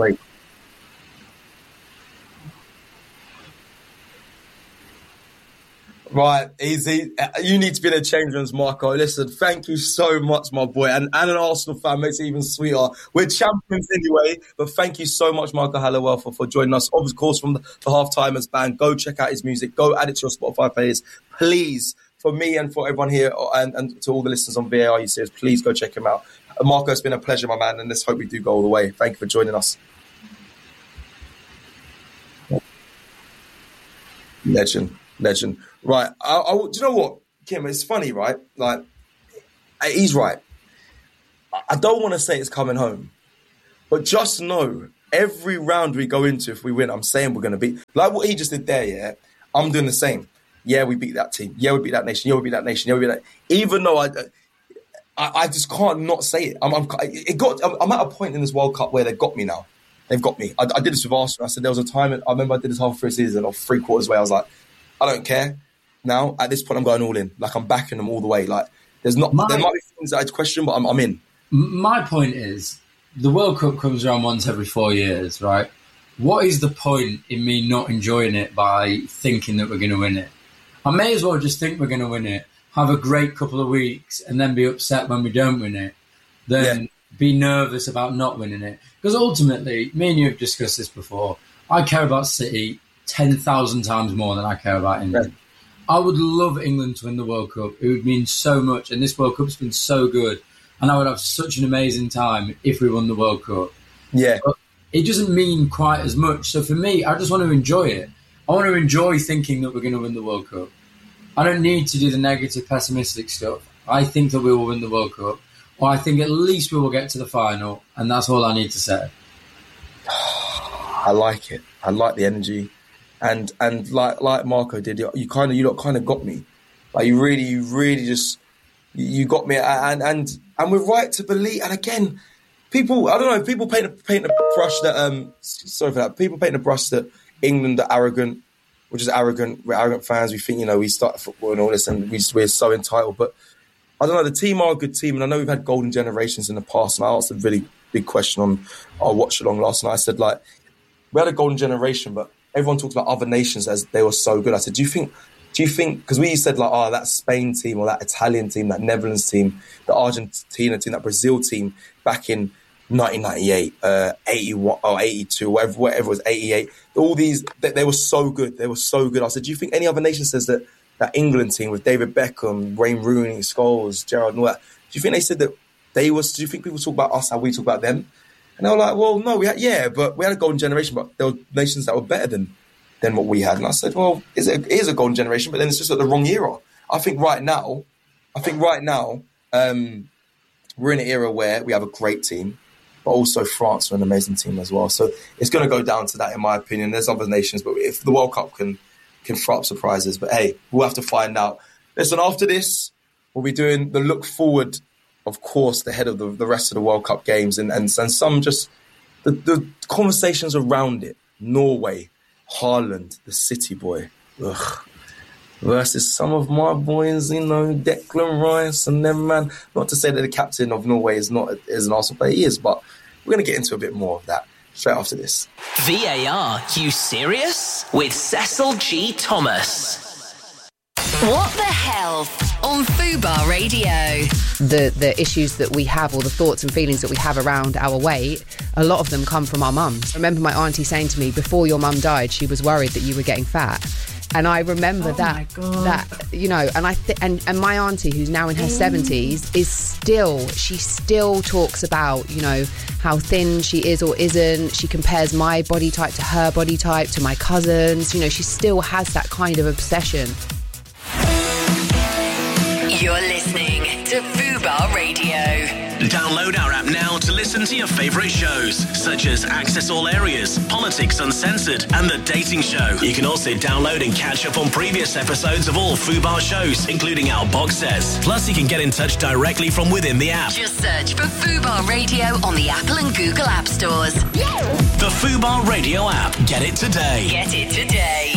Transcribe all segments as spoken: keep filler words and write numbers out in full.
great. Right, easy. You need to be in the change rooms, Marco. Listen, thank you so much, my boy. And, and an Arsenal fan makes it even sweeter. We're champions anyway, but thank you so much, Marco Halliwell, for, for joining us. Of course, from the, the Half-Timers band. Go check out his music. Go add it to your Spotify playlist. Please, for me and for everyone here and, and to all the listeners on V A R U series, please go check him out. Uh, Marco, it's been a pleasure, my man, and let's hope we do go all the way. Thank you for joining us. Legend. Legend. Right. I, I, do you know what, Kim? It's funny, right? Like, he's right. I don't want to say it's coming home, but just know every round we go into, if we win, I'm saying we're going to beat. Like what he just did there, yeah? I'm doing the same. Yeah, we beat that team. Yeah, we beat that nation. Yeah, we beat that nation. Yeah, we beat that. Even though I, I, I just can't not say it. I'm, I'm, it got. I'm, I'm at a point in this World Cup where they've got me now. They've got me. I, I did this with Arsenal. I said there was a time. I remember I did this halfway through the season or three quarters way. I was like, I don't care. Now, at this point, I'm going all in. Like, I'm backing them all the way. Like, there's not, my, there might be things that I'd question, but I'm, I'm in. My point is, the World Cup comes around once every four years, right? What is the point in me not enjoying it by thinking that we're going to win it? I may as well just think we're going to win it, have a great couple of weeks, and then be upset when we don't win it, than yeah. be nervous about not winning it. Because ultimately, me and you have discussed this before, I care about City ten thousand times more than I care about England. Yeah. I would love England to win the World Cup. It would mean so much. And this World Cup's been so good. And I would have such an amazing time if we won the World Cup. Yeah. But it doesn't mean quite as much. So for me, I just want to enjoy it. I want to enjoy thinking that we're going to win the World Cup. I don't need to do the negative, pessimistic stuff. I think that we will win the World Cup. Or I think at least we will get to the final. And that's all I need to say. I like it. I like the energy. And and like like Marco did, you kind of you lot kind of got me, like you really you really just you got me, and and and we're right to believe. And again, people I don't know, people paint a, paint a brush that um sorry for that. People paint a brush that England are arrogant, which is arrogant. We're arrogant fans. We think you know we start football and all this, and we just, we're so entitled. But I don't know. The team are a good team, and I know we've had golden generations in the past. And I asked a really big question on our watch along last night. I said like we had a golden generation, but everyone talks about other nations as they were so good. I said, do you think, do you think, because we said like, oh, that Spain team or that Italian team, that Netherlands team, the Argentina team, that Brazil team back in nineteen ninety-eight, uh, eighty-one or eighty-two, whatever, whatever it was, eighty-eight, all these, they, they were so good. They were so good. I said, do you think any other nation says that that England team with David Beckham, Wayne Rooney, Scholes, Gerrard and all that, do you think they said that they was, do you think people talk about us how we talk about them? And they were like, well, no, we had, yeah, but we had a golden generation, but there were nations that were better than than what we had. And I said, well, it's a, it is a golden generation, but then it's just at the wrong era. I think right now, I think right now, um, we're in an era where we have a great team, but also France are an amazing team as well. So it's going to go down to that, in my opinion. There's other nations, but if the World Cup can can throw up surprises, but hey, we'll have to find out. Listen, after this, we'll be doing the look forward, of course, ahead of the, the rest of the World Cup games and, and, and some just the, the conversations around it. Norway, Haaland, the City boy, ugh, versus some of my boys, you know, Declan Rice and them, man. Not to say that the captain of Norway is not is an Arsenal player, he is, but we're going to get into a bit more of that straight after this. V A R, you serious? With Cecil G. Thomas. What the health on Fubar Radio. The the issues that we have, or the thoughts and feelings that we have around our weight, a lot of them come from our mums. I remember my auntie saying to me, before your mum died, she was worried that you were getting fat. And I remember oh that, that you know, and I th- and, and my auntie, who's now in her seventies, is still, she still talks about, you know, how thin she is or isn't. She compares my body type to her body type, to my cousins. You know, she still has that kind of obsession. You're listening to Fubar Radio. Download our app now to listen to your favourite shows, such as Access All Areas, Politics Uncensored, and The Dating Show. You can also download and catch up on previous episodes of all Fubar shows, including our box sets. Plus, you can get in touch directly from within the app. Just search for Fubar Radio on the Apple and Google App Stores. The Fubar Radio app. Get it today. Get it today.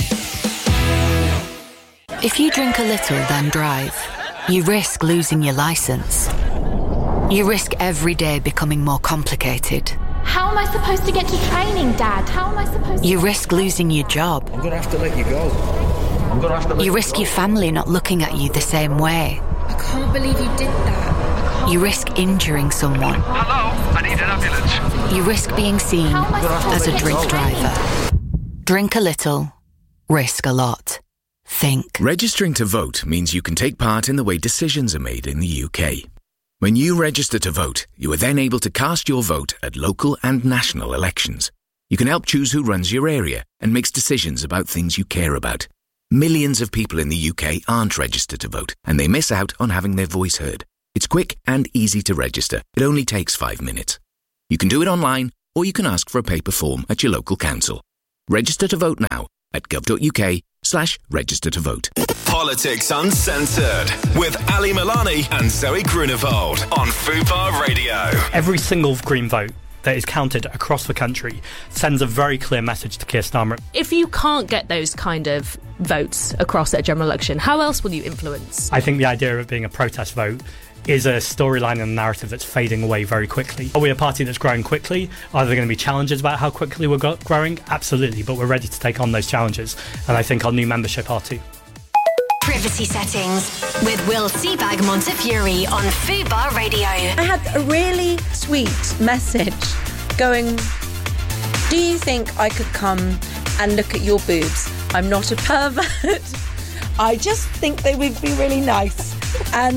If you drink a little, then drive, you risk losing your licence. You risk every day becoming more complicated. How am I supposed to get to training, Dad? How am I supposed to... You risk losing your job. I'm going to have to let you go. I'm going to have to let You you risk go. your family not looking at you the same way. I can't believe you did that. You risk injuring someone. Hello, I need an ambulance. You risk being seen How am I supposed as to a get drink to driver. Drink a little, risk a lot. Think. Registering to vote means you can take part in the way decisions are made in the U K. When you register to vote, you are then able to cast your vote at local and national elections. You can help choose who runs your area and makes decisions about things you care about. Millions of people in the U K aren't registered to vote, and they miss out on having their voice heard. It's quick and easy to register. It only takes five minutes. You can do it online, or you can ask for a paper form at your local council. Register to vote now at gov.uk slash register to vote. Politics Uncensored with Ali Milani and Zoe Grunewald on Fubar Radio. Every single Green vote that is counted across the country sends a very clear message to Keir Starmer. If you can't get those kind of votes across at a general election, how else will you influence? I think the idea of it being a protest vote is a storyline and a narrative that's fading away very quickly. Are we a party that's growing quickly? Are there going to be challenges about how quickly we're go- growing? Absolutely, but we're ready to take on those challenges, and I think our new membership are too. Privacy Settings with Will Seabag Montefiore on Fubar Radio. I had a really sweet message going, do you think I could come and look at your boobs? I'm not a pervert. I just think they would be really nice. And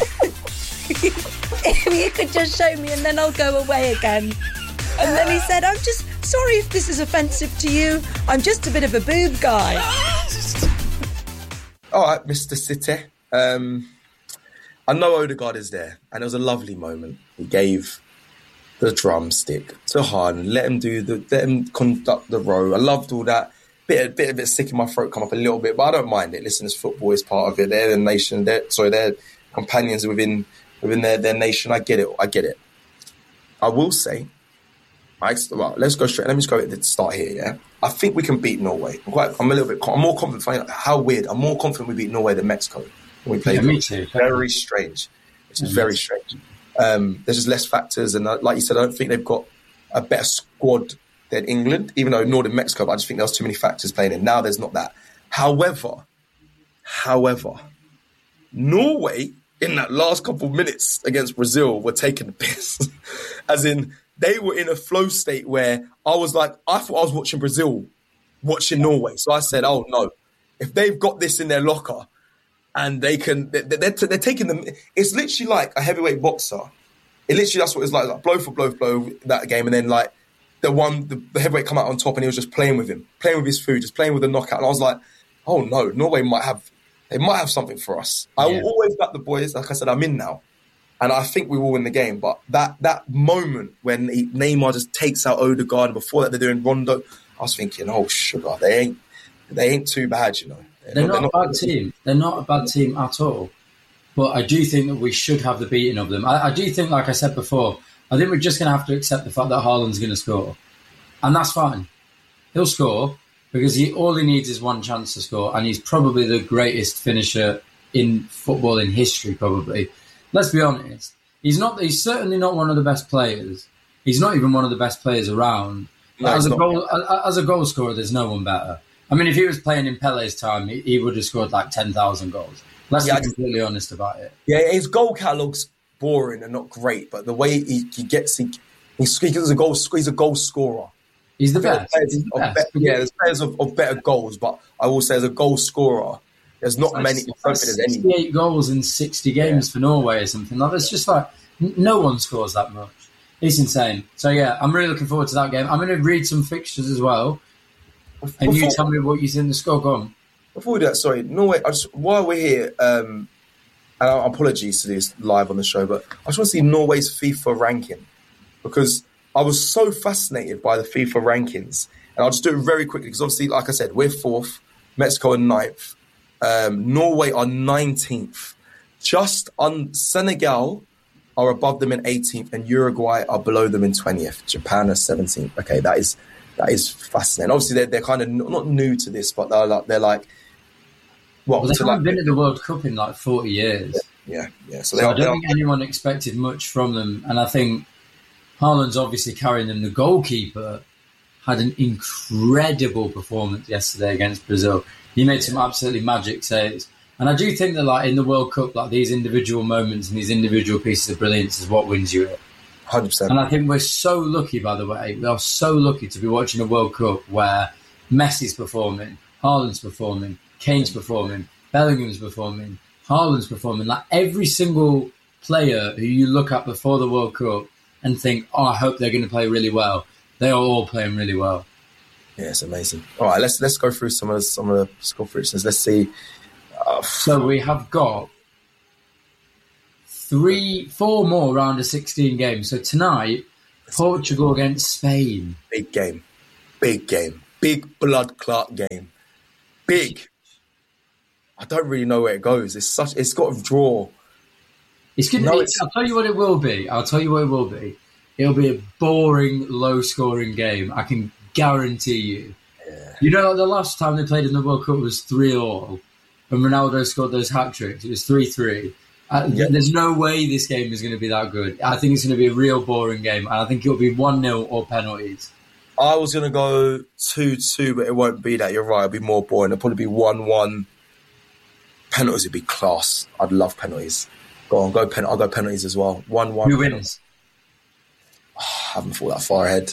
if you could just show me and then I'll go away again. And then he said, I'm just sorry if this is offensive to you. I'm just a bit of a boob guy. All right, Mister City. Um, I know Odegaard is there, and it was a lovely moment. He gave the drumstick to Han, let him do the, let him conduct the row. I loved all that. Bit, a bit, a bit sick in my throat, come up a little bit, but I don't mind it. Listen, it's football is part of it. They're the nation. They're sorry, they're companions within within their, their nation. I get it. I get it. I will say, I, well, let's go straight. Let me just go at the start here. Yeah. I think we can beat Norway. I'm, quite, I'm a little bit. I'm more confident. How weird! I'm more confident we beat Norway than Mexico when we played. Yeah, them. me too. Very strange. It's just Mm-hmm. very strange. Um, there's just less factors, and uh, like you said, I don't think they've got a better squad than England, even though nor did Mexico. But I just think there was too many factors playing in. Now there's not that. However, however, Norway in that last couple of minutes against Brazil were taking the piss, as in. They were in a flow state where I was like, I thought I was watching Brazil, watching Norway. So I said, oh no, if they've got this in their locker and they can, they're, they're, they're taking them. It's literally like a heavyweight boxer. It literally, that's what it's like, like blow for blow for blow that game. And then like the one, the, the heavyweight come out on top and he was just playing with him, playing with his food, just playing with the knockout. And I was like, oh no, Norway might have, they might have something for us. I Yeah. will always back the boys. Like I said, I'm in now. And I think we will win the game. But that that moment when he, Neymar just takes out Odegaard, and before that they're doing Rondo, I was thinking, oh, sugar, they ain't they ain't too bad, you know. They're, they're not, not a bad team. They're not a bad team at all. But I do think that we should have the beating of them. I, I do think, like I said before, I think we're just going to have to accept the fact that Haaland's going to score. And that's fine. He'll score because he all he needs is one chance to score. And he's probably the greatest finisher in football in history, probably. Let's be honest. He's not. He's certainly not one of the best players. He's not even one of the best players around. No, as a not. goal, as a goal scorer, there's no one better. I mean, if he was playing in Pele's time, he, he would have scored like ten thousand goals. Let's Yeah, be completely honest about it. Yeah, his goal catalogue's boring and not great, but the way he, he gets, he, he's, he's a goal, he's a goal scorer. He's the There's best. players He's the of best. be- yeah, there's players of, of better goals, but I will say as a goal scorer, there's not many. I don't think there's any. sixty-eight goals in sixty games for Norway or something. Like, it's just like n- no one scores that much. It's insane. So yeah, I'm really looking forward to that game. I'm going to read some fixtures as well, and Before- you tell me what you think the score. Go on. Before we do that, sorry, Norway. I just while we're here, um, and I- apologies to do this live on the show, but I just want to see Norway's FIFA ranking because I was so fascinated by the FIFA rankings, and I'll just do it very quickly because obviously, like I said, we're fourth, Mexico are ninth. Um, Norway are nineteenth. Just on Senegal are above them in eighteenth, and Uruguay are below them in twentieth. Japan are seventeenth. Okay, that is that is fascinating. Obviously, they're they're kind of n- not new to this, but they're like they're like well, Well, they to haven't like, been at the World Cup in like forty years. yeah, yeah. So So they I are, they don't are think anyone expected much from them, and I think Haaland's obviously carrying them. The goalkeeper had an incredible performance yesterday against Brazil. He made some absolutely magic saves. And I do think that, like, in the World Cup, like, these individual moments and these individual pieces of brilliance is what wins you it. one hundred percent. And I think we're so lucky, by the way, we are so lucky to be watching a World Cup where Messi's performing, Haaland's performing, Kane's performing, Bellingham's performing, Haaland's performing. Like, every single player who you look at before the World Cup and think, oh, I hope they're going to play really well, they are all playing really well. Yeah, it's amazing. All right, let's let's go through some of the, some of the score predictions. Let's see. Uh, so we have got three, four more round of sixteen games. So tonight, Portugal against Spain. Big game. Big game. Big blood clot game. Big. I don't really know where it goes. It's such. It's got a draw. It's going to no, be. I'll tell you what it will be. I'll tell you what it will be. It'll be a boring, low-scoring game. I can guarantee you. Yeah. You know, the last time they played in the World Cup was three all, and Ronaldo scored those hat-tricks. It was three three. Uh, yeah. There's no way this game is going to be that good. I think it's going to be a real boring game, and I think it'll be one nil or penalties. I was going to go two two, but it won't be that. You're right. It'll be more boring. It'll probably be one one. Penalties would be class. I'd love penalties. Go on, go pen. I'll go penalties as well. one one. Who wins? Oh, I haven't thought that far ahead.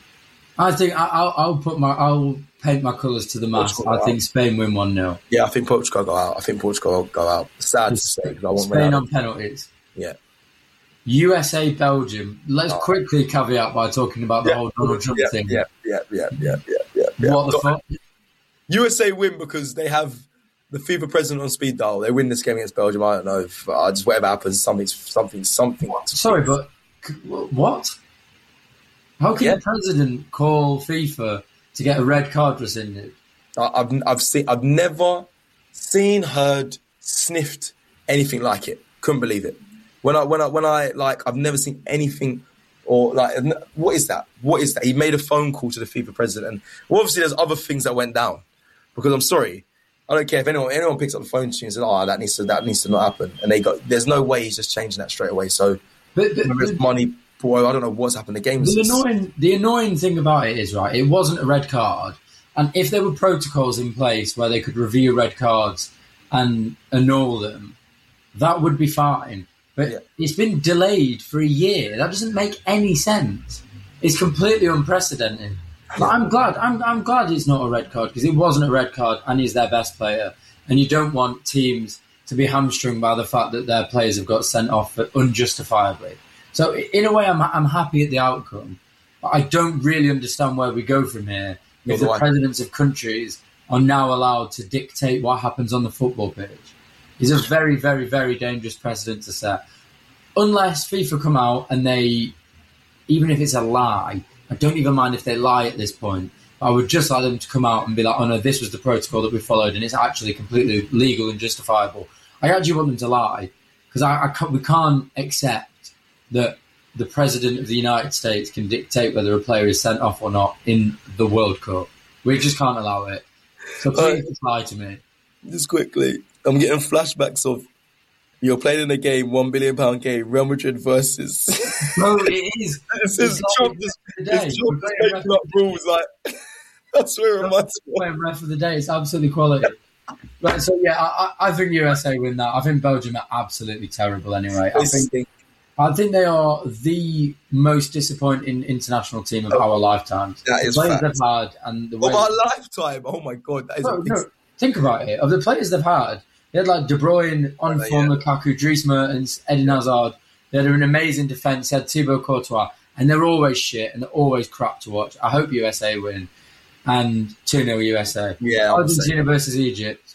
I think I, I'll, I'll put my. I'll paint my colours to the mast. I think Spain win one nil. Yeah, I think Portugal go out. I think Portugal go out. Sad to say, because I want Spain on penalties. Yeah. U S A, Belgium. Let's oh. quickly caveat by talking about the yeah. whole Donald Trump yeah, thing. Yeah, yeah, yeah, yeah, yeah, yeah. yeah. What the fuck? U S A win because they have the FIFA president on speed dial. They win this game against Belgium. I don't know. If, uh, just whatever happens, something, something, something. Sorry, but what? How can yeah. the president call FIFA to get a red card rescinded? I've I've seen I've never seen, heard, sniffed anything like it. Couldn't believe it. When I when I when I like I've never seen anything or like what is that? What is that? He made a phone call to the FIFA president, and well, obviously there's other things that went down. Because I'm sorry, I don't care if anyone anyone picks up the phone to you and says, "Oh, that needs to that needs to not happen," and they go, "There's no way he's just changing that straight away." So, but, but, but, money. Boy, I don't know what's happened. The game's the annoying. The annoying thing about it is, right, it wasn't a red card, and if there were protocols in place where they could review red cards and annul them, that would be fine. But yeah. it's been delayed for a year. That doesn't make any sense. It's completely unprecedented. But I'm glad. I'm I'm glad it's not a red card because it wasn't a red card, and he's their best player. And you don't want teams to be hamstrung by the fact that their players have got sent off unjustifiably. So in a way, I'm I'm happy at the outcome, but I don't really understand where we go from here if the presidents of countries are now allowed to dictate what happens on the football pitch. It's a very, very, very dangerous precedent to set. Unless FIFA come out and they, even if it's a lie, I don't even mind if they lie at this point, but I would just like them to come out and be like, oh no, this was the protocol that we followed and it's actually completely legal and justifiable. I actually want them to lie because I, I can't, we can't accept that the president of the United States can dictate whether a player is sent off or not in the World Cup. We just can't allow it. So please uh, lie to me. Just quickly, I'm getting flashbacks of you're playing in a game, one billion pound game, Real Madrid versus. Bro, it is. This is Trump just making up rules. Like that's where it reminds me. Playing ref of the day, it's absolutely quality. Right, so yeah, I, I think U S A win that. I think Belgium are absolutely terrible anyway. I think. I think they are the most disappointing international team of oh, our lifetimes. That is the players fact. they've had and the of way our lifetime. Oh my god, that is no, a big... no, think about it. Of the players they've had, they had like De Bruyne, on oh, form, yeah. Lukaku, Dries Mertens, Eden Hazard. They had an amazing defence. They had Thibaut Courtois, and they're always shit and they're always crap to watch. I hope U S A win and two nil U S A. Yeah, Argentina versus Egypt.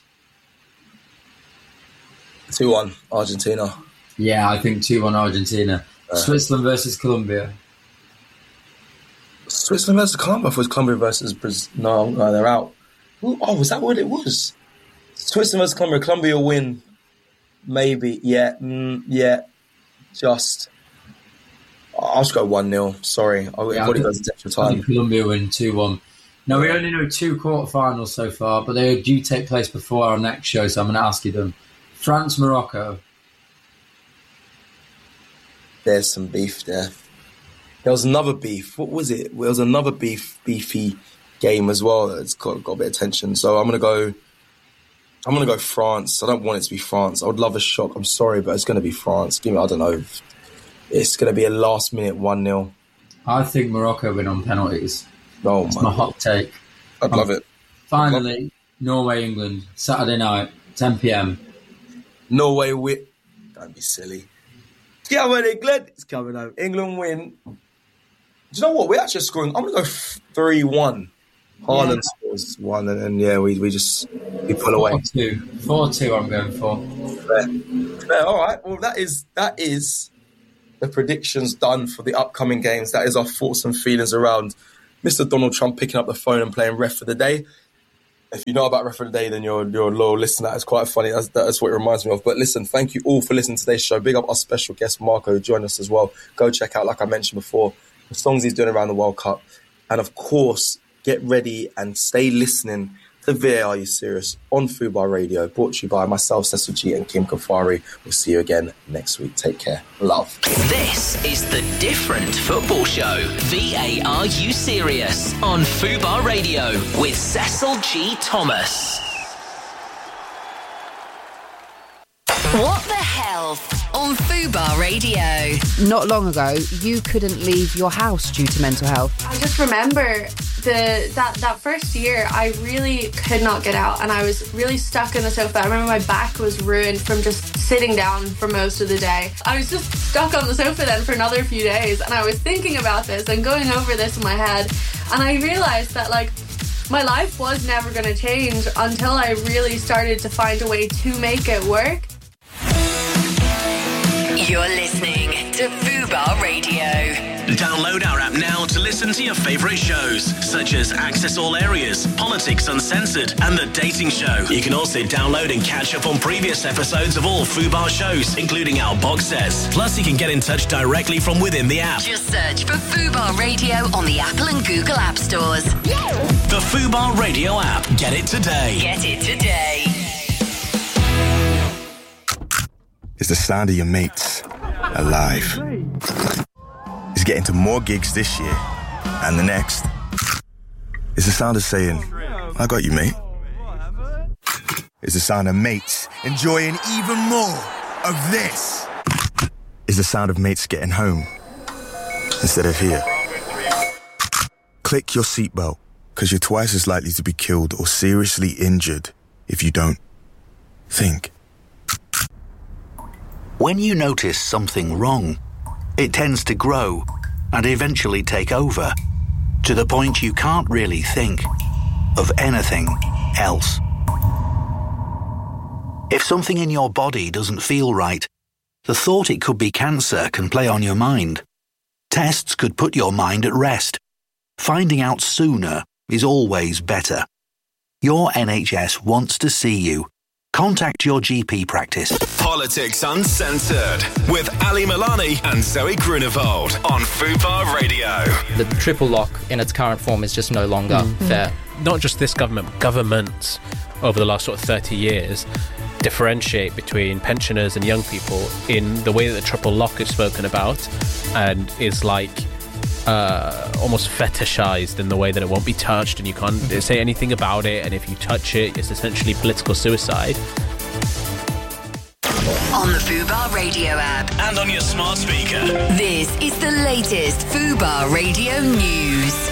two one Argentina. Yeah, I think two one Argentina. Uh, Switzerland versus Colombia. Switzerland versus Colombia? I thought it was Colombia versus Brazil. No, no, they're out. Oh, was that what it was? Switzerland versus Colombia. Colombia win. Maybe. Yeah. Mm, yeah. Just. I'll just go one nil. Sorry. I'll yeah, probably go to extra time. Colombia win two one. Now, we only know two quarterfinals so far, but they do take place before our next show, so I'm going to ask you them. France, Morocco. There's some beef there. there was another beef. What was it? There was another beef, beefy game as well that's got, got a bit of attention. So I'm going to go... I'm going to go France. I don't want it to be France. I would love a shock. I'm sorry, but it's going to be France. Give me, I don't know. It's going to be a last-minute one nil. I think Morocco win on penalties. Oh, That's my, my hot take. I'd um, love it. Finally, Norway-England, Saturday night, ten p.m. Norway win. Don't be silly. It's coming, England. It's coming home. England win. Do you know what? We're actually scoring. I'm going to go three one. Haaland yeah. scores one, and then yeah, we we just we pull away. four two four two I'm going for. Fair. Fair. All right. Well, that is that is the predictions done for the upcoming games. That is our thoughts and feelings around Mister Donald Trump picking up the phone and playing ref for the day. If you know about ref for the day, then you're you're a loyal listener. It's quite funny. That's that's what it reminds me of. But listen, thank you all for listening to today's show. Big up our special guest Marco, who joined us as well. Go check out, like I mentioned before, the songs he's doing around the World Cup, and of course, get ready and stay listening to V A Are You Serious on Fubar Radio, brought to you by myself, Cecil G, and Kim Kafari. We'll see you again next week. Take care. Love. This is the Different Football Show. V A Are You Serious on Fubar Radio with Cecil G. Thomas. What the Health on Fubar Radio. Not long ago, you couldn't leave your house due to mental health. I just remember the that, that first year, I really could not get out, and I was really stuck in the sofa. I remember my back was ruined from just sitting down for most of the day. I was just stuck on the sofa then for another few days, and I was thinking about this and going over this in my head, and I realised that, like, my life was never going to change until I really started to find a way to make it work. You're listening to Fubar Radio. Download our app now to listen to your favourite shows, such as Access All Areas, Politics Uncensored, and The Dating Show. You can also download and catch up on previous episodes of all Fubar shows, including our box sets. Plus, you can get in touch directly from within the app. Just search for Fubar Radio on the Apple and Google App Stores. The Fubar Radio app. Get it today. Get it today. It's the sound of your mates alive. It's getting to more gigs this year and the next. It's the sound of saying, I got you, mate. It's the sound of mates enjoying even more of this. It's the sound of mates getting home instead of here. Click your seatbelt, because you're twice as likely to be killed or seriously injured if you don't think. When you notice something wrong, it tends to grow and eventually take over, to the point you can't really think of anything else. If something in your body doesn't feel right, the thought it could be cancer can play on your mind. Tests could put your mind at rest. Finding out sooner is always better. Your N H S wants to see you. Contact your G P practice. Politics Uncensored with Ali Milani and Zoe Grunewald on Fubar Radio. The triple lock in its current form is just no longer mm-hmm. fair. Not just this government, governments over the last sort of thirty years differentiate between pensioners and young people in the way that the triple lock is spoken about, and is like uh, almost fetishized in the way that it won't be touched and you can't mm-hmm. say anything about it, and if you touch it, it's essentially political suicide. On the Fubar Radio app. And on your smart speaker. This is the latest Fubar Radio news.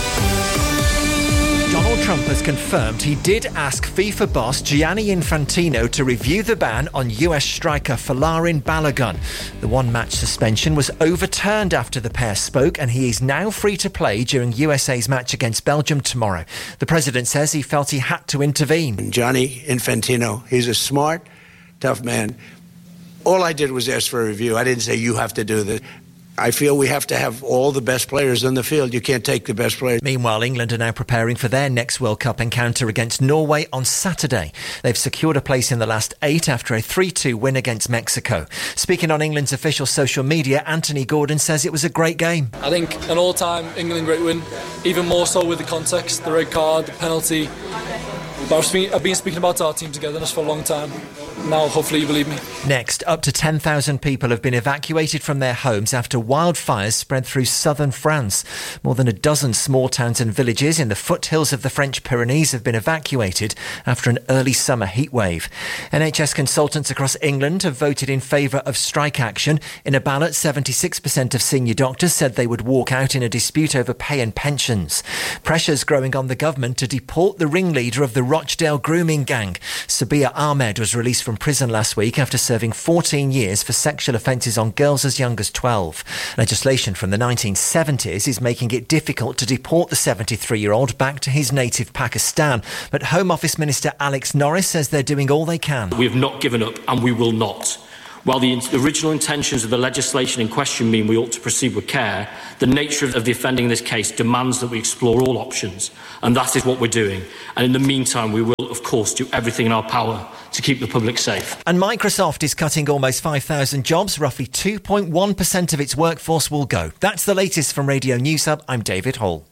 Donald Trump has confirmed he did ask FIFA boss Gianni Infantino to review the ban on U S striker Folarin Balogun. The one-match suspension was overturned after the pair spoke, and he is now free to play during U S A's match against Belgium tomorrow. The president says he felt he had to intervene. Gianni Infantino, he's a smart, tough man. All I did was ask for a review. I didn't say you have to do this. I feel we have to have all the best players on the field. You can't take the best players. Meanwhile, England are now preparing for their next World Cup encounter against Norway on Saturday. They've secured a place in the last eight after a three two win against Mexico. Speaking on England's official social media, Anthony Gordon says it was a great game. I think an all-time England great win, even more so with the context, the red card, the penalty. But I've been speaking about our team togetherness for a long time. now hopefully you believe me. Next, up to ten thousand people have been evacuated from their homes after wildfires spread through southern France. More than a dozen small towns and villages in the foothills of the French Pyrenees have been evacuated after an early summer heatwave. N H S consultants across England have voted in favour of strike action. In a ballot, seventy-six percent of senior doctors said they would walk out in a dispute over pay and pensions. Pressure's growing on the government to deport the ringleader of the Rochdale grooming gang. Sabia Ahmed was released from prison last week after serving fourteen years for sexual offences on girls as young as twelve. Legislation from the nineteen seventies is making it difficult to deport the seventy-three-year-old back to his native Pakistan. But Home Office Minister Alex Norris says they're doing all they can. We have not given up and we will not. While the original intentions of the legislation in question mean we ought to proceed with care, the nature of the offending in this case demands that we explore all options, and that is what we're doing. And in the meantime, we will, of course, do everything in our power to keep the public safe. And Microsoft is cutting almost five thousand jobs. Roughly two point one percent of its workforce will go. That's the latest from Radio News Hub. I'm David Hall.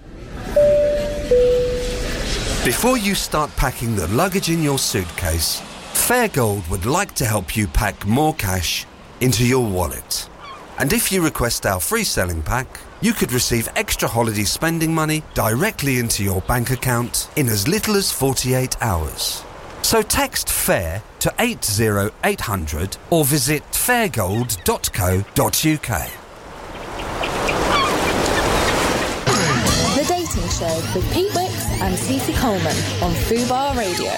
Before you start packing the luggage in your suitcase, Fairgold would like to help you pack more cash into your wallet. And if you request our free selling pack, you could receive extra holiday spending money directly into your bank account in as little as forty-eight hours. So text FAIR to eight zero eight hundred or visit fairgold dot co dot uk. The Dating Show with Pete Wicks and Cece Coleman on Fubar Radio.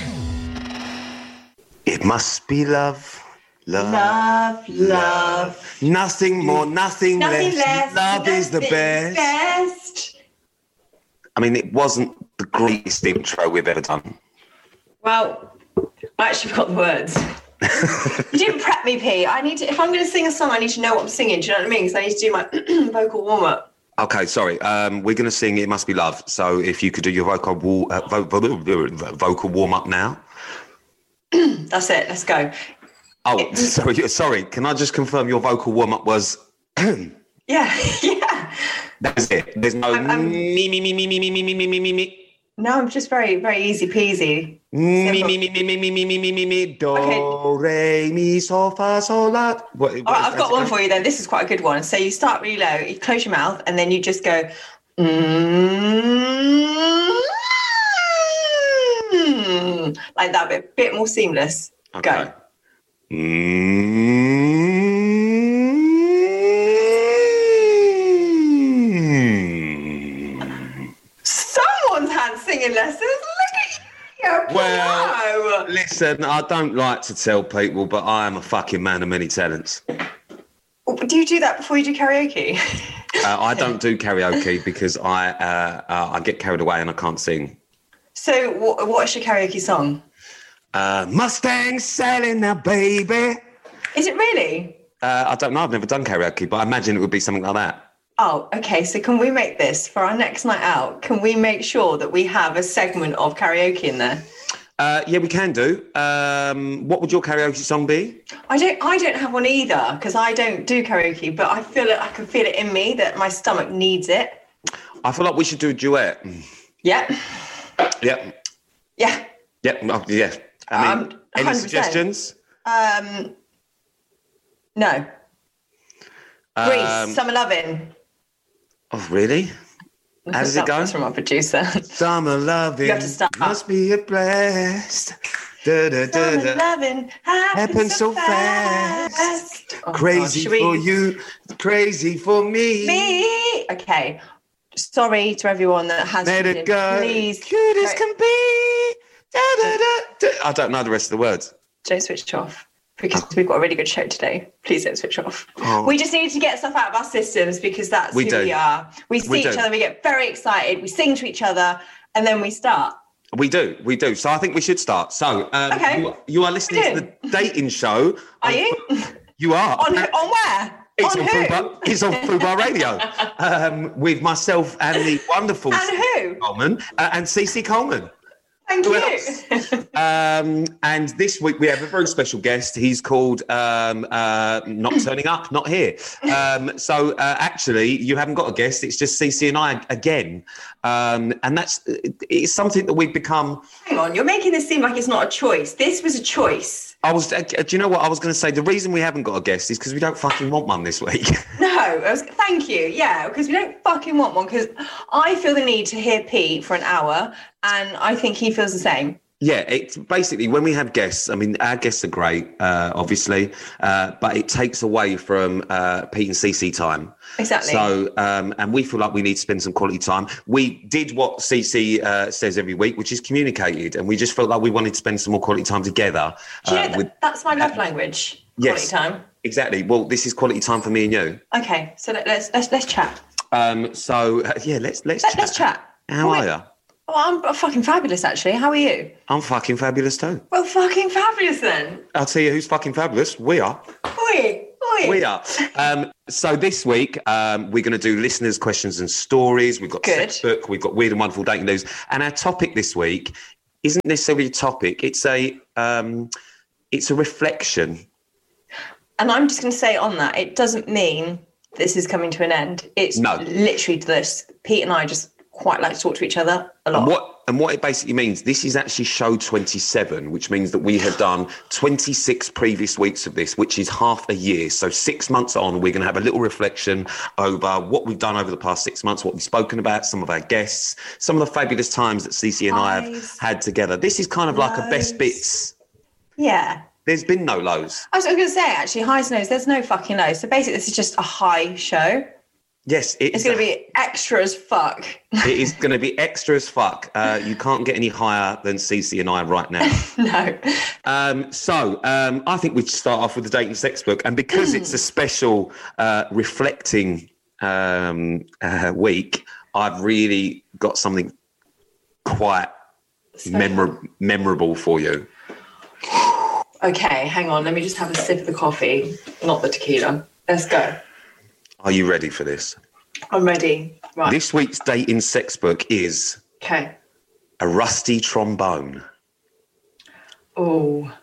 It must be love, love, Love, love. nothing more, nothing, Nothing less. less. Love is the Nothing best. best. I mean, it wasn't the greatest intro we've ever done. Well, I actually forgot the words. You didn't prep me, Pete. I need to, if I'm going to sing a song, I need to know what I'm singing. Do you know what I mean? Because I need to do my vocal warm-up. Okay, sorry. Um, we're going to sing It Must Be Love. So if you could do your vocal wa- uh, vo- vo- vocal warm-up now. That's it. Let's go. Oh, sorry. Sorry. Can I just confirm your vocal warm-up was... Yeah, yeah. That's it. There's no I'm, I'm, me, me, me, me, me, me, me, me, me, me, me, me. No, I'm just very, very easy peasy. Me, me, me, me, me, me, me, me, me, me, me, do, re, mi, sol, fa, sol, la. What, All right, I've got one for you then. This is quite a good one. So you start really low, you close your mouth, and then you just go... Mm, like that, but a bit more seamless. Okay. Go. Mm. Someone's had singing lessons. Look at you. Well, listen, I don't like to tell people, but I am a fucking man of many talents. Do you do that before you do karaoke? uh, I don't do karaoke because I uh, uh, I get carried away and I can't sing. So, what, what's your karaoke song? Uh, Mustang sailing now, baby. Is it really? Uh, I don't know. I've never done karaoke, but I imagine it would be something like that. Oh, okay. So can we make this for our next night out? Can we make sure that we have a segment of karaoke in there? Uh, yeah, we can do. Um, what would your karaoke song be? I don't. I don't have one either because I don't do karaoke. But I feel it. I can feel it in me that my stomach needs it. I feel like we should do a duet. Yep. Yep. Yeah. Yep. Oh, yeah. I mean, Um, any one hundred percent. suggestions? Um. No. Um, Grease. Summer Lovin'. Oh, really? How does it go? That's from our producer. Summer loving You have to start. must be a blast. Da, da, da, Summer da. lovin' happens Happens so so fast. fast. Oh, Crazy God, should for we- you, crazy for me. Me. Okay. Sorry to everyone that has. Let tuned it in. go. Please. Cute as can be. Da, da, da, da. I don't know the rest of the words. Don't switch off because we've got a really good show today. Please don't switch off. Oh. We just need to get stuff out of our systems because that's We who do. we are. We see We each do. other, we get very excited, we sing to each other, and then we start. We do, we do. So I think we should start. So um, Okay. you, you are listening to the dating show. Are you? You are. On, on where? It's on on, who? Fubar, it's on Fubar Radio um, with myself and the wonderful And who? Coleman uh, and Cece Coleman. Thank Who you. else? Um, and this week we have a very special guest. He's called um, uh, Not Turning Up, Not Here. Um, so uh, actually, you haven't got a guest. It's just Cece and I again. Um, and that's it's something that we've become... Hang on, you're making this seem like it's not a choice. This was a choice. I was. Uh, do you know what I was going to say? The reason we haven't got a guest is because we don't fucking want one this week. No, I was, thank you. Yeah, because we don't fucking want one. Because I feel the need to hear Pete for an hour, and I think he feels the same. Yeah, it's basically when we have guests, I mean, our guests are great, uh, obviously, uh, but it takes away from uh, Pete and Cece time. Exactly. So, um, and we feel like we need to spend some quality time. We did what Cece uh, says every week, which is communicated, and we just felt like we wanted to spend some more quality time together. Do you uh, know that, with, that's my love language, yes, quality time? Exactly. Well, this is quality time for me and you. Okay, so let, let's, let's, let's chat. Um, so, uh, yeah, let's, let's let, chat. Let's chat. How Wait. are you? Oh, I'm fucking fabulous, actually. How are you? I'm fucking fabulous too. Well, fucking fabulous then. I'll tell you who's fucking fabulous. We are. Oi, oi. We are. Um, so this week, um, we're going to do listeners' questions and stories. We've got Good. sex book. We've got weird and wonderful dating news. And our topic this week isn't necessarily a topic. It's a, um, it's a reflection. And I'm just going to say on that, it doesn't mean this is coming to an end. It's No. literally this. Pete and I just quite like to talk to each other a lot. And what, and what it basically means, this is actually show twenty-seven, which means that we have done twenty-six previous weeks of this, which is half a year. So six months on, we're going to have a little reflection over what we've done over the past six months, what we've spoken about, some of our guests, some of the fabulous times that Cece and I have had together. This is kind of like a best bits. Yeah. There's been no lows. I was going to say, actually, highs and lows, there's no fucking lows. So basically, this is just a high show. Yes, it It's is. going to be extra as fuck. It is going to be extra as fuck. Uh, you can't get any higher than Cece and I right now. No. Um, so um, I think we should start off with the dating sex book. And because it's a special uh, reflecting um, uh, week, I've really got something quite memor- memorable for you. Okay, hang on. Let me just have a sip of the coffee, not the tequila. Let's go. Are you ready for this? I'm ready. Right. This week's dating sex book is Okay. A Rusty Trombone. Oh.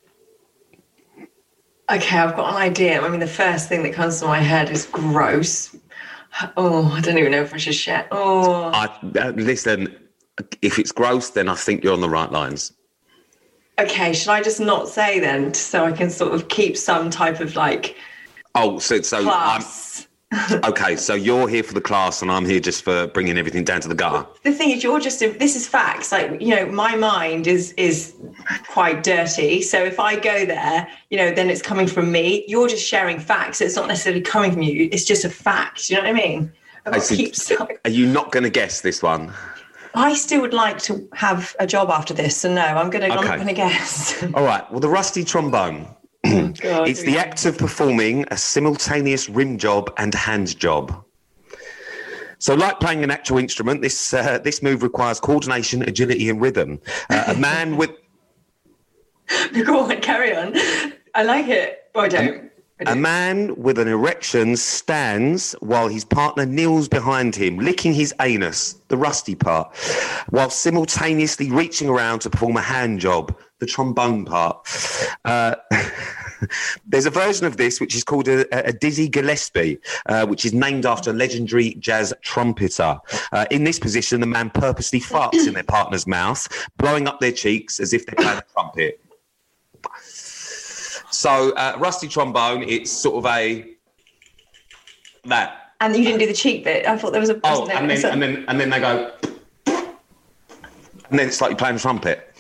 Okay, I've got an idea. I mean, the first thing that comes to my head is gross. Oh, I don't even know if I should share. Oh. I, uh, listen, if it's gross, then I think you're on the right lines. Okay, should I just not say then, so I can sort of keep some type of like Oh, so so class? I'm okay. So you're here for the class, and I'm here just for bringing everything down to the gutter. The thing is, you're just this is facts. Like, you know, my mind is is quite dirty. So if I go there, you know, then it's coming from me. You're just sharing facts. It's not necessarily coming from you. It's just a fact. You know what I mean? I've got to keep some- Are you not going to guess this one? I still would like to have a job after this, so no, I'm gonna. I'm Okay. not gonna guess. All right. Well, the rusty trombone. God, It's the act of performing a simultaneous rim job and hand job. So, like playing an actual instrument, this uh, this move requires coordination, agility, and rhythm. Uh, a man with Go on, carry on. I like it. Oh, I don't. A man with an erection stands while his partner kneels behind him, licking his anus, the rusty part, while simultaneously reaching around to perform a hand job, the trombone part. Uh, there's a version of this which is called a, a Dizzy Gillespie, uh, which is named after a legendary jazz trumpeter. Uh, in this position, the man purposely farts in their partner's mouth, blowing up their cheeks as if they're playing a trumpet. So, uh, rusty trombone, it's sort of a that. And you didn't do the cheek bit. I thought there was a. Oh, there and was then a- and then and then they go, and then it's like you're playing a trumpet.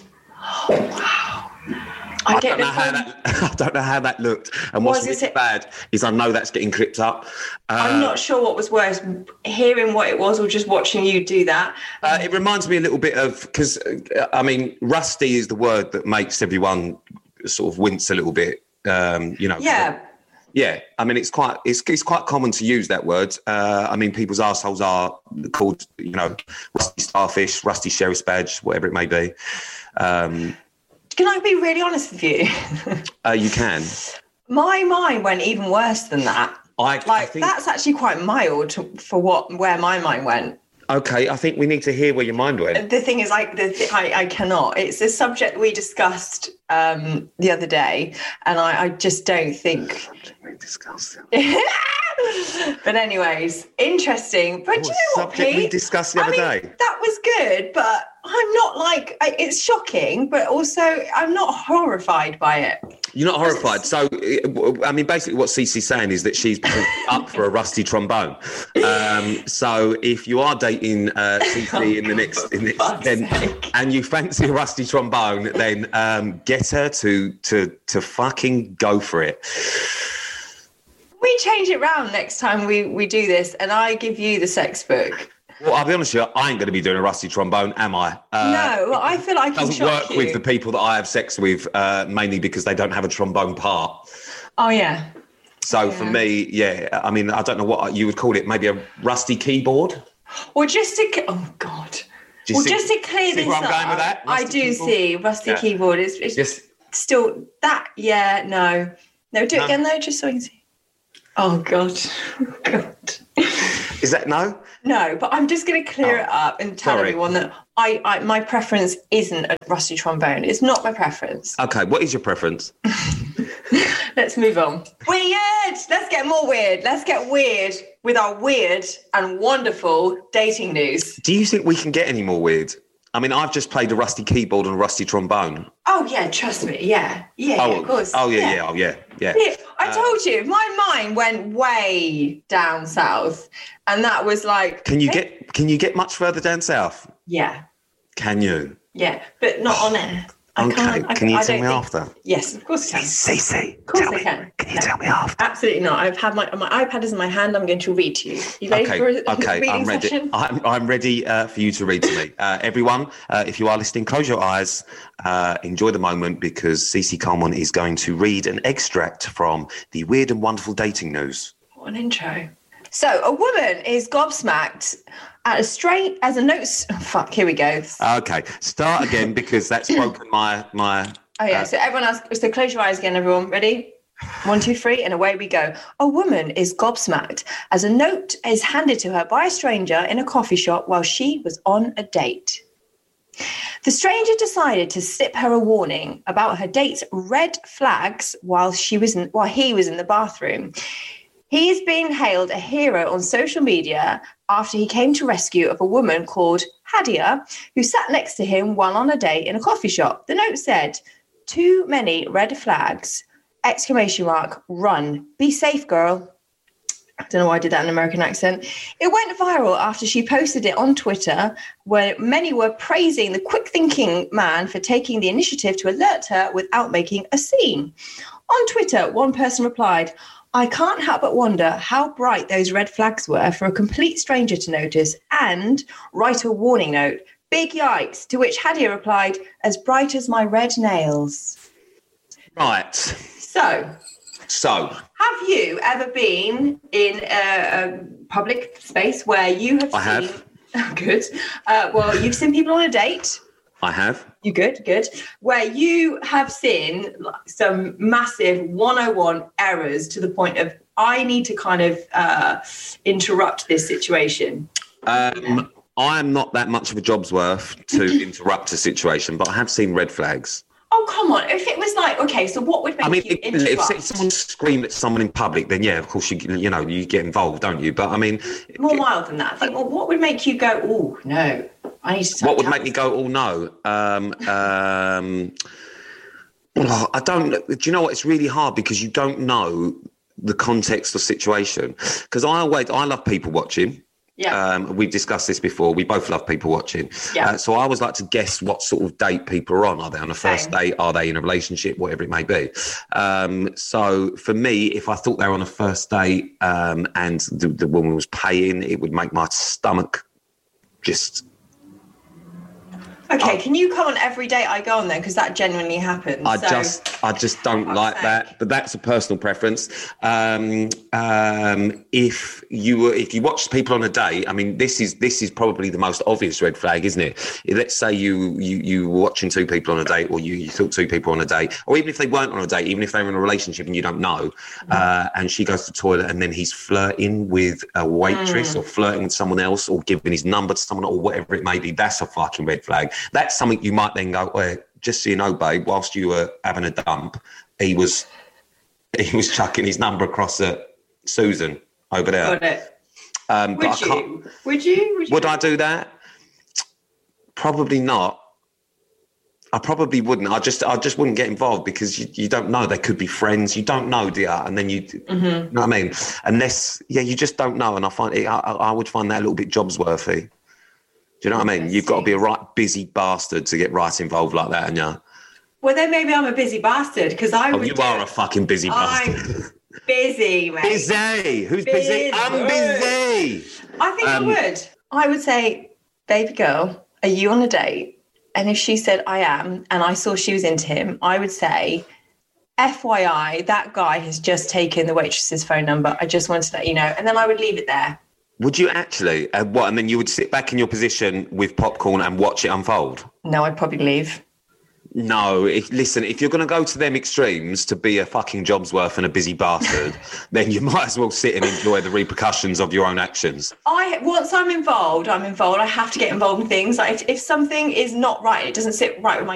I I get don't know the how whole- that. I don't know how that looked. And Was what's it- really bad is I know that's getting clipped up. Uh, I'm not sure what was worse, hearing what it was or just watching you do that. Uh, it reminds me a little bit of because uh, I mean, rusty is the word that makes everyone sort of wince a little bit. Um, you know. Yeah. Yeah, I mean it's quite it's it's quite common to use that word. Uh, I mean people's arseholes are called, you know, rusty starfish, rusty sheriff's badge, whatever it may be. Um, Can I be really honest with you? uh, you can. My mind went even worse than that. I Like I think that's actually quite mild to, for what where my mind went. Okay, I think we need to hear where your mind went. The thing is, like, the th- I, I cannot. It's a subject we discussed um, the other day, and I, I just don't think. We discussed it. But anyways, interesting. But What do you know what, subject Pete? we discussed the I other mean, day? that was good, but I'm not like. I- It's shocking, but also I'm not horrified by it. You're not horrified. So, I mean, basically what Cece's saying is that she's up for a rusty trombone. Um, so if you are dating uh, Cece in the next, in the, then, and you fancy a rusty trombone, then um, get her to, to, to fucking go for it. We change it round next time we, we do this, and I give you the sex book. Well, I'll be honest with you, I ain't going to be doing a rusty trombone, am I? Uh, no, I feel like I It can doesn't shock work you. with the people that I have sex with, uh, mainly because they don't have a trombone part. Oh, yeah. So for me, yeah, I mean, I don't know what you would call it, maybe a rusty keyboard? Well, just to... Oh, God. Do you well, see- just to clear see this where I'm up, going with that? I Rusty do keyboard? see rusty Yeah. keyboard. It's, it's Just- still that, yeah, no. No, do it No. again, though, just so I can see. Oh, God. Is that no? No, but I'm just going to clear it up and tell sorry. everyone that I, I my preference isn't a rusty trombone. It's not my preference. Okay, what is your preference? Let's move on. Weird! Let's get more weird. Let's get weird with our weird and wonderful dating news. Do you think we can get any more weird? I mean, I've just played a rusty keyboard and a rusty trombone. Oh, yeah, trust me. Yeah. Yeah, oh, yeah, of course. Oh, yeah, yeah, oh, yeah, yeah. Yeah, I Uh, told you, my mind went way down south, and that was like, Can you get Can you get much further down south? yeah, Can you? yeah, but not on air. I Okay, can't. I, can you I tell don't me think- after? Yes, of course I can. Cece, Of course tell I me. can. Can you tell me after? Absolutely not. I've had my my iPad is in my hand. I'm going to read to you. You ready Okay, for a okay, reading I'm ready. session? I'm, I'm ready uh, for you to read to me. Uh, everyone, uh, if you are listening, close your eyes, uh, enjoy the moment, because Cece Coleman is going to read an extract from the Weird and Wonderful Dating News. What an intro. So, a woman is gobsmacked at a straight as a note. Oh, fuck, here we go. Okay, start again, because that's broken my my. Oh, yeah. uh, So, everyone else, so close your eyes again, everyone. Ready? One, two, three, and away we go. A woman is gobsmacked as a note is handed to her by a stranger in a coffee shop while she was on a date. The stranger decided to slip her a warning about her date's red flags while she was in, while he was in the bathroom. He is being hailed a hero on social media after he came to rescue of a woman called Hadia, who sat next to him while on a date in a coffee shop. The note said, "Too many red flags, exclamation mark, run. Be safe, girl." I don't know why I did that in an American accent. It went viral after she posted it on Twitter, where many were praising the quick-thinking man for taking the initiative to alert her without making a scene. On Twitter, one person replied, "I can't help but wonder how bright those red flags were for a complete stranger to notice and write a warning note. Big yikes," to which Hadia replied, "As bright as my red nails." Right. So, So, have you ever been in a, a public space where you have I seen... have. Good. Uh, well, you've seen people on a date. I have. You good, good. Where you have seen like, some massive one oh one errors to the point of, I need to kind of uh, interrupt this situation. Um, I am not that much of a job's worth to interrupt a situation, but I have seen red flags. Oh, come on. If it was like, okay, so what would make I mean, you if, interrupt? if someone screamed at someone in public, then yeah, of course you you know you get involved, don't you? But I mean, More mild than that. I think, well, what would make you go, oh, no, I need to... what would make me go, oh no? Um, um, oh, I don't. Do you know what? It's really hard because you don't know the context or situation. Because I always, I love people watching. Yeah. Um, we've discussed this before. We both love people watching. Yeah. Uh, so I always like to guess what sort of date people are on. Are they on a first Same. date? Are they in a relationship? Whatever it may be. Um, so for me, if I thought they were on a first date um, and the, the woman was paying, it would make my stomach just... Okay, I, can you come on every date I go on then? Because that genuinely happens. I so. just, I just don't like that. But that's a personal preference. Um, um, if you were, if you watch people on a date, I mean, this is this is probably the most obvious red flag, isn't it? Let's say you you you were watching two people on a date, or you you thought two people on a date, or even if they weren't on a date, even if they were in a relationship and you don't know, mm. uh, and she goes to the toilet and then he's flirting with a waitress mm. or flirting with someone else or giving his number to someone or whatever it may be, that's a fucking red flag. That's something you might then go, well, just so you know, babe, whilst you were having a dump, he was he was chucking his number across at Susan over there. Got it. Um, Would but I you? can't, Would you? Would you? Would I do that? Probably not. I probably wouldn't. I just I just wouldn't get involved because you, you don't know. They could be friends. You don't know, dear. And then you, mm-hmm. you know what I mean? Unless, yeah, you just don't know. And I find it, I, I would find that a little bit jobs-worthy. Do you know what I mean? You've got to be a right busy bastard to get right involved like that, and yeah. Well, then maybe I'm a busy bastard because I Oh, would you do are it. a fucking busy bastard. I'm busy, mate. Busy. Who's busy? I'm busy. I think Um, I would. I would say, baby girl, are you on a date? And if she said I am, and I saw she was into him, I would say, F Y I, that guy has just taken the waitress's phone number. I just wanted to let you know. And then I would leave it there. Would you actually? Uh, what? And then you would sit back in your position with popcorn and watch it unfold? No, I'd probably leave. No, if, listen, if you're going to go to them extremes to be a fucking Jobsworth and a busy bastard, then you might as well sit and enjoy the repercussions of your own actions. I once I'm involved, I'm involved. I have to get involved in things. Like if, if something is not right, it doesn't sit right with my